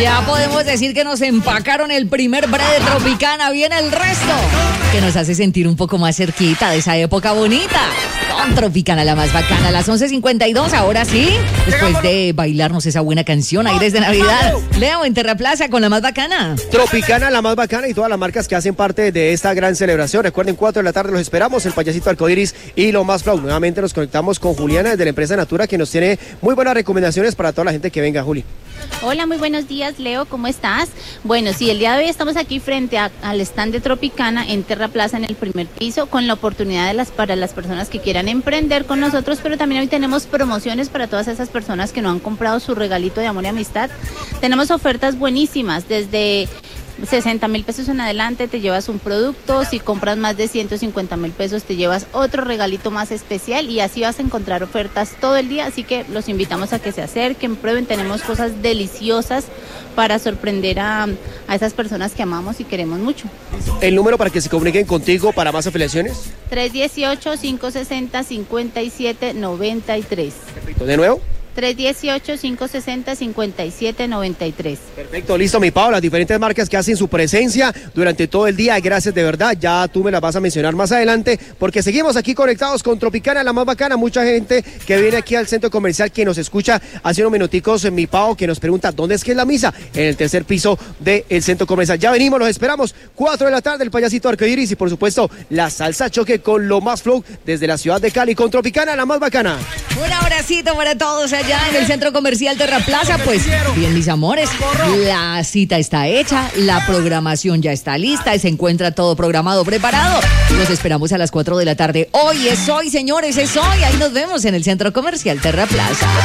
Ya podemos decir que nos empacaron el primer bre de Tropicana. Viene el resto, que nos hace sentir un poco más cerquita de esa época bonita. Con Tropicana, la más bacana, a las 11:52. Ahora sí, después de bailarnos esa buena canción, Aires de Navidad. Leo, en Terraplaza con la más bacana. Tropicana, la más bacana, y todas las marcas que hacen parte de esta gran celebración. Recuerden, 4 de la tarde los esperamos, el payasito arcoiris y lo más flow. Nuevamente nos conectamos con Juliana de la empresa Natura, que nos tiene muy buenas recomendaciones para toda la gente que venga. Juli. Hola, muy buenos días, Leo, ¿cómo estás? Bueno, sí, el día de hoy estamos aquí frente al stand de Tropicana en Terraplaza, en el primer piso, con la oportunidad para las personas que quieran emprender con nosotros, pero también hoy tenemos promociones para todas esas personas que no han comprado su regalito de amor y amistad. Tenemos ofertas buenísimas, desde 60,000 pesos en adelante te llevas un producto, si compras más de 150,000 pesos te llevas otro regalito más especial, y así vas a encontrar ofertas todo el día, así que los invitamos a que se acerquen, prueben, tenemos cosas deliciosas para sorprender a esas personas que amamos y queremos mucho. ¿El número para que se comuniquen contigo para más afiliaciones? 318-560-5793. Perfecto, ¿de nuevo? 318-560-5793. Perfecto, listo, mi Pau, las diferentes marcas que hacen su presencia durante todo el día, gracias de verdad, ya tú me las vas a mencionar más adelante, porque seguimos aquí conectados con Tropicana, la más bacana. Mucha gente que viene aquí al centro comercial, que nos escucha hace unos minuticos, mi Pau, que nos pregunta ¿dónde es que es la misa? En el tercer piso del centro comercial. Ya venimos, los esperamos, 4 de la tarde, el payasito arcoiris y por supuesto la salsa choque con lo más flow desde la ciudad de Cali, con Tropicana, la más bacana. Un abracito para todos allá en el centro comercial Terraplaza. Pues bien, mis amores, la cita está hecha, la programación ya está lista, se encuentra todo programado, preparado. Los esperamos a las 4 de la tarde. Hoy es hoy, señores, es hoy. Ahí nos vemos en el centro comercial Terraplaza.